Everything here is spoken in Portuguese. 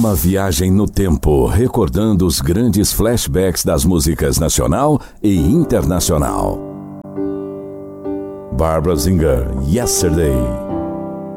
Uma viagem no tempo, recordando os grandes flashbacks das músicas nacional e internacional. Barbara Singer, Yesterday.